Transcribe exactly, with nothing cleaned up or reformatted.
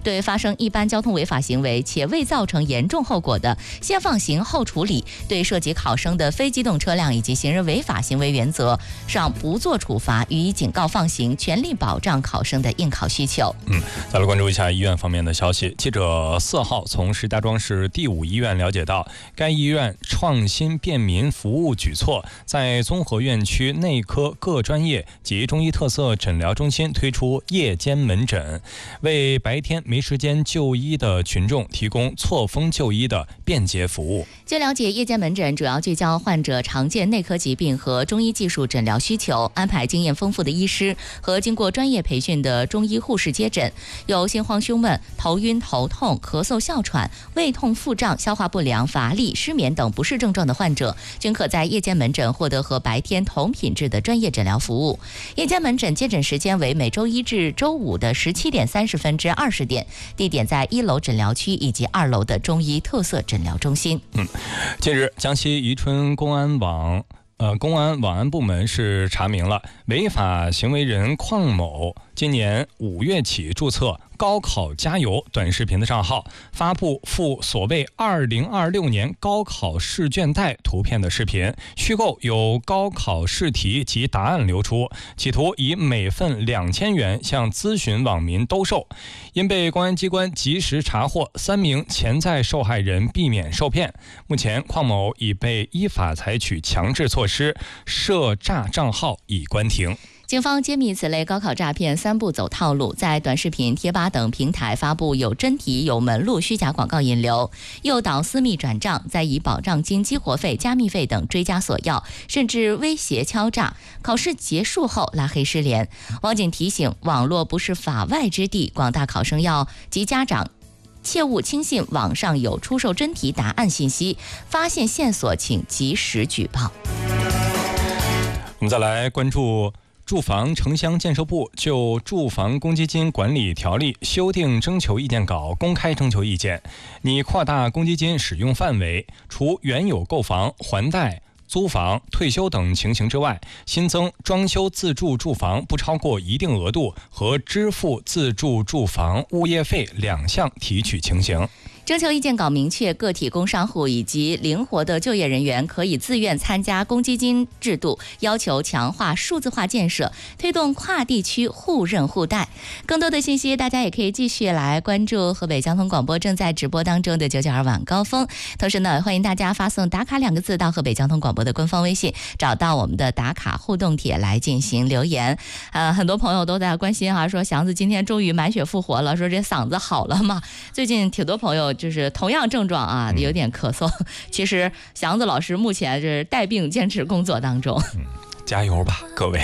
对发生一般交通违法行为且未造成严重后果的，先放行后处理；对涉及考生的非机动车辆以及行人违法行为原则上不做处罚，予以警告放行，全力保障考生的应考需求。 嗯，再来关注一下医院方面的消息。记者四号从石家庄市第五医院了解到，该医院创新便民服务举措，在综合院区内科各专业及中医特色诊疗中心推出夜间门诊，为白天没时间就医的群众提供错峰就医的便捷服务。 据了解，夜间门诊主要聚焦患者常见内科疾病和中医技术诊疗需求，安排经验丰富的医师和经过专业培训的中医护士接诊。有心慌胸闷、头晕头痛、咳嗽哮喘、胃痛腹胀、消化不良、乏力、失眠等不适症状的患者，均可在夜间门诊获得和白天同品质的专业诊疗服务。夜间门诊接诊时间为每周一至周五的十七点三十分至二十点，地点在一楼诊疗区以及二楼的中医特色诊疗中心。 嗯，近日，江西宜春公安网。呃，公安网安部门是查明了违法行为人邝某今年五月起注册高考加油短视频的账号，发布附所谓二零二六年高考试卷带图片的视频，虚构有高考试题及答案流出，企图以每份两千元向咨询网民兜售。因被公安机关及时查获，三名潜在受害人避免受骗。目前，邝某已被依法采取强制措施，涉诈账号已关停。 警方揭秘此类高考诈骗三步走套路，在短视频、贴吧等平台发布有真题、有门路虚假广告引流，诱导私密转账，再以保障金、激活费、加密费等追加索要，甚至威胁敲诈。考试结束后拉黑失联。网警提醒，网络不是法外之地，广大考生要及家长切勿轻信网上有出售真题答案信息，发现线索请及时举报。 我们再来关注住房城乡建设部就住房公积金管理条例修订征求意见稿公开征求意见，拟扩大公积金使用范围，除原有购房、还贷、租房、退休等情形之外，新增装修自住住房不超过一定额度和支付自住住房物业费两项提取情形。 征求意见稿明确，个体工商户以及灵活的就业人员可以自愿参加公积金制度，要求强化数字化建设，推动跨地区互认互贷。更多的信息，大家也可以继续来关注河北交通广播正在直播当中的九九二晚高峰。同时呢，欢迎大家发送打卡两个字到河北交通广播的官方微信，找到我们的打卡互动帖来进行留言。呃，很多朋友都在关心啊，说祥子今天终于满血复活了，说这嗓子好了吗？最近挺多朋友就是同样症状啊，有点咳嗽。其实祥子老师目前是带病坚持工作当中。 嗯，加油吧，各位。